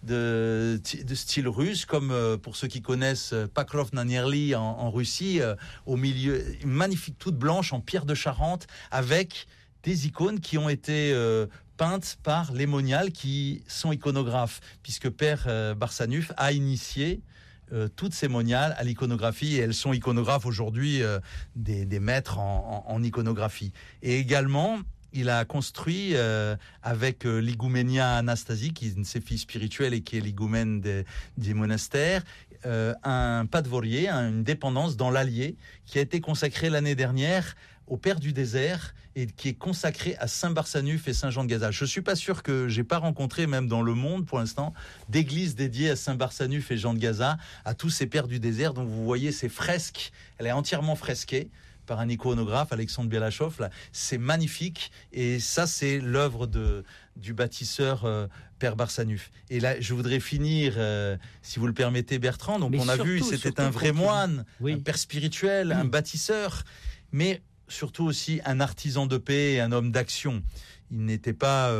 de style russe, comme pour ceux qui connaissent Pokrov na Nerli en Russie, au milieu, une magnifique toute blanche en pierre de Charente, avec des icônes qui ont été peintes par les moniales qui sont iconographes, puisque Père Barsanuph a initié toutes ces moniales à l'iconographie, et elles sont iconographes aujourd'hui, des maîtres en iconographie. Et également, il a construit avec l'Igouménia Anastasie, qui est une de ses filles spirituelles et qui est l'Igoumène des monastères, un padvorier, une dépendance dans l'Allier, qui a été consacrée l'année dernière au Père du désert et qui est consacré à Saint Barsanuph et Saint Jean de Gaza. Je suis pas sûr que j'ai pas rencontré, même dans le monde pour l'instant, d'églises dédiées à Saint Barsanuph et Jean de Gaza, à tous ces pères du désert. Donc vous voyez ces fresques, elle est entièrement fresquée par un iconographe, Alexandre Bialachov, là. C'est magnifique, et ça c'est l'œuvre du bâtisseur Père Barsanuph. Et là, je voudrais finir, si vous le permettez, Bertrand. Donc on a vu, c'était un vrai moine, un père spirituel, un bâtisseur, mais surtout aussi un artisan de paix et un homme d'action. Il n'était pas...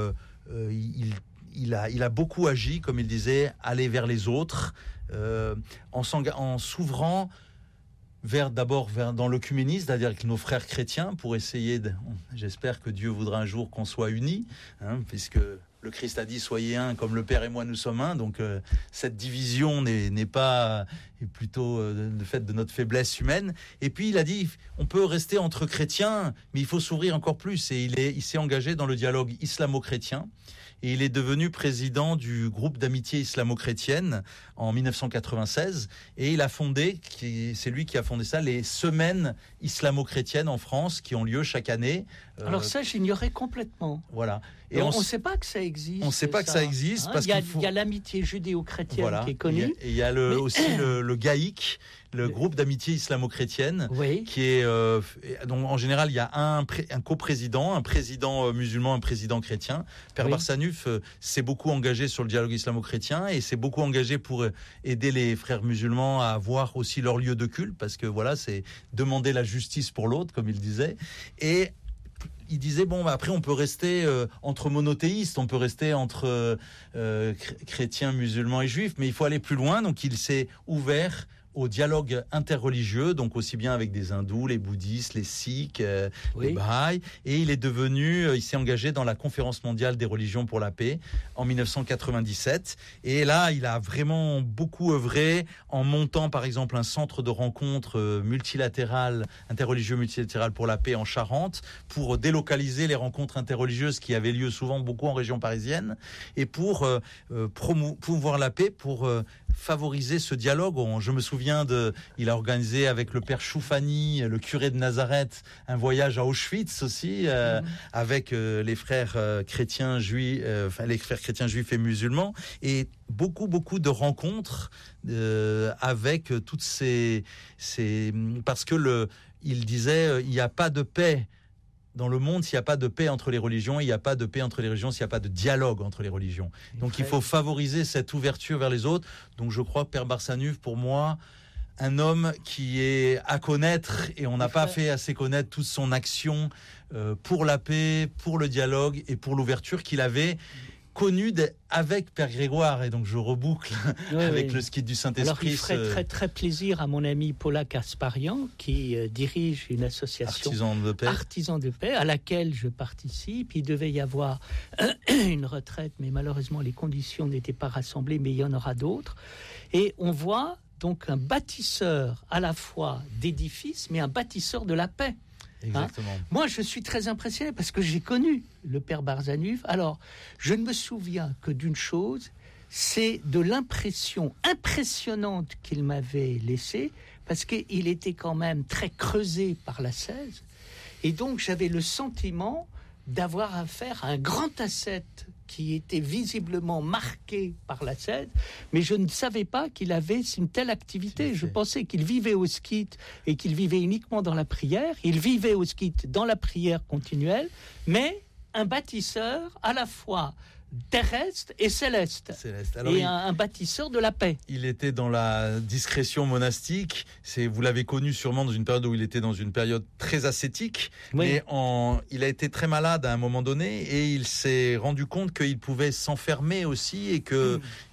il a beaucoup agi, comme il disait, aller vers les autres, en s'ouvrant d'abord dans l'œcuménisme, c'est-à-dire avec nos frères chrétiens, pour essayer j'espère que Dieu voudra un jour qu'on soit unis, puisque le Christ a dit soyez un comme le Père et moi nous sommes un. Donc cette division n'est pas, est plutôt le fait de notre faiblesse humaine. Et puis il a dit on peut rester entre chrétiens, mais il faut s'ouvrir encore plus. Et il s'est engagé dans le dialogue islamo-chrétien. Et il est devenu président du groupe d'amitié islamo-chrétienne en 1996. Et il a fondé, c'est lui qui a fondé ça, les semaines islamo-chrétiennes en France qui ont lieu chaque année. Alors ça, j'ignorais complètement. Voilà. Et on ne sait pas que ça existe. On ne sait pas que ça existe. Parce il y a l'amitié judéo-chrétienne qui est connue. Et il y a aussi le GAIC, le groupe d'amitié islamo-chrétienne, qui est... donc en général, il y a un coprésident, un président musulman, un président chrétien. Père Barsanuph s'est beaucoup engagé sur le dialogue islamo-chrétien et s'est beaucoup engagé pour aider les frères musulmans à avoir aussi leur lieu de culte, parce que voilà, c'est demander la justice pour l'autre, comme il disait. Et il disait après on peut rester entre monothéistes, on peut rester entre chrétiens, musulmans et juifs, mais il faut aller plus loin. Donc il s'est ouvert au dialogue interreligieux, donc aussi bien avec des hindous, les bouddhistes, les sikhs, les baha'is, et il s'est engagé dans la Conférence mondiale des religions pour la paix en 1997, et là il a vraiment beaucoup œuvré en montant par exemple un centre de rencontre interreligieux multilatéral pour la paix en Charente, pour délocaliser les rencontres interreligieuses qui avaient lieu souvent beaucoup en région parisienne, et pour promouvoir la paix, pour favoriser ce dialogue. Je me souviens il a organisé avec le père Choufani, le curé de Nazareth, un voyage à Auschwitz aussi, avec les frères chrétiens juifs, les frères chrétiens juifs et musulmans, et beaucoup de rencontres avec toutes ces parce que il disait il n'y a pas de paix dans le monde s'il n'y a pas de paix entre les religions, il n'y a pas de paix entre les religions s'il n'y a pas de dialogue entre les religions. Donc il faut favoriser cette ouverture vers les autres. Donc je crois que Père Barsanuph, pour moi, un homme qui est à connaître, et on n'a pas fait assez connaître toute son action pour la paix, pour le dialogue et pour l'ouverture qu'il avait connu avec Père Grégoire. Et donc je reboucle avec le ski du Saint-Esprit. Alors il ferait très très plaisir à mon ami Paula Kasparian, qui dirige une association Artisans de paix à laquelle je participe. Il devait y avoir une retraite, mais malheureusement les conditions n'étaient pas rassemblées, mais il y en aura d'autres. Et on voit donc un bâtisseur à la fois d'édifices, mais un bâtisseur de la paix. Exactement. Moi, je suis très impressionné parce que j'ai connu le Père Barsanuph. Alors, je ne me souviens que d'une chose, c'est de l'impression impressionnante qu'il m'avait laissée, parce qu'il était quand même très creusé par l'ascèse. Et donc, j'avais le sentiment d'avoir affaire à un grand ascète qui était visiblement marqué par l'ascèse, mais je ne savais pas qu'il avait une telle activité. Je pensais qu'il vivait au skit et qu'il vivait uniquement dans la prière. Il vivait au skit dans la prière continuelle, mais un bâtisseur à la fois terrestre et céleste. Alors et un bâtisseur de la paix. Il était dans la discrétion monastique. Vous l'avez connu sûrement dans une période où il était dans une période très ascétique. Mais il a été très malade à un moment donné, et il s'est rendu compte qu'il pouvait s'enfermer aussi, et que il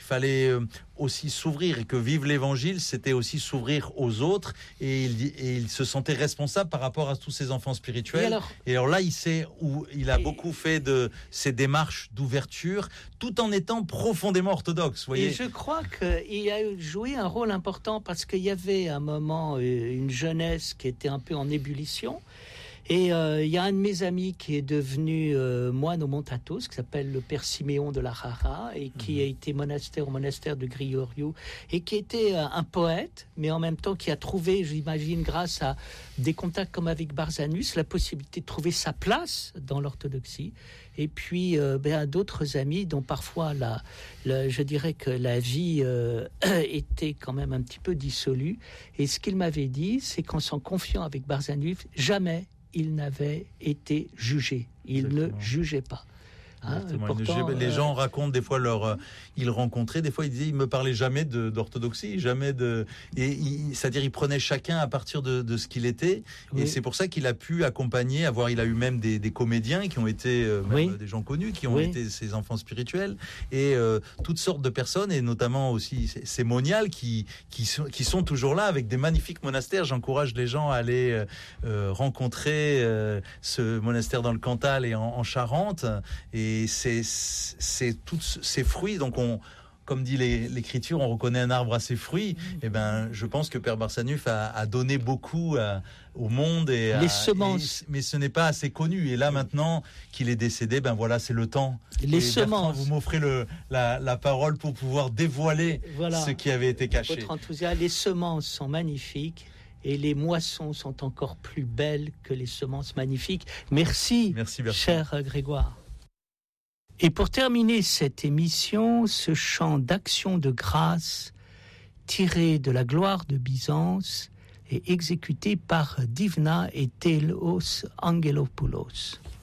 fallait aussi s'ouvrir, et que vivre l'évangile, c'était aussi s'ouvrir aux autres, et il se sentait responsable par rapport à tous ses enfants spirituels. Et alors là, il a beaucoup fait de ces démarches d'ouverture, tout en étant profondément orthodoxe. Voyez. Et je crois qu'il a joué un rôle important, parce qu'il y avait à un moment une jeunesse qui était un peu en ébullition. Et il y a un de mes amis qui est devenu moine au Mont Athos, qui s'appelle le père Siméon de la Rara, et qui a été au monastère de Grigoriou, et qui était un poète, mais en même temps qui a trouvé, j'imagine, grâce à des contacts comme avec Barzanus, la possibilité de trouver sa place dans l'orthodoxie. Et puis d'autres amis dont parfois je dirais que la vie était quand même un petit peu dissolue. Et ce qu'il m'avait dit, c'est qu'en s'en confiant avec Barzanus, jamais il n'avait été jugé. Il ne jugeait pas. Pourtant, les gens racontent des fois ils rencontraient, des fois ils disaient, ils me parlaient jamais d'orthodoxie, c'est-à-dire ils prenaient chacun à partir de ce qu'il était, et c'est pour ça qu'il a pu accompagner, il a eu même des comédiens qui ont été des gens connus, qui ont été ses enfants spirituels, et toutes sortes de personnes, et notamment aussi ces moniales qui sont toujours là avec des magnifiques monastères. J'encourage les gens à aller rencontrer ce monastère dans le Cantal et en Charente, et c'est tous ces fruits. Donc comme dit l'Écriture, on reconnaît un arbre à ses fruits. Et je pense que Père Barsanuph a donné beaucoup au monde, les semences. Mais ce n'est pas assez connu. Et là, maintenant qu'il est décédé, voilà, c'est le temps. Les semences. Bertrand, vous m'offrez la parole pour pouvoir dévoiler ce qui avait été caché. Votre enthousiasme. Les semences sont magnifiques. Et les moissons sont encore plus belles que les semences magnifiques. Merci cher Grégoire. Et pour terminer cette émission, ce chant d'action de grâce tiré de la gloire de Byzance est exécuté par Divna et Telos Angelopoulos.